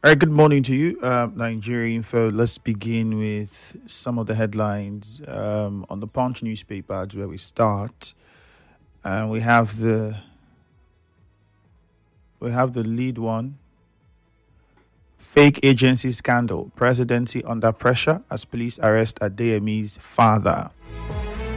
All right, good morning to you, Nigeria Info. Let's begin with some of the headlines on the Punch newspaper. That's where we start. And we have the lead one. Fake agency scandal. Presidency under pressure as police arrest Adeyemi's father.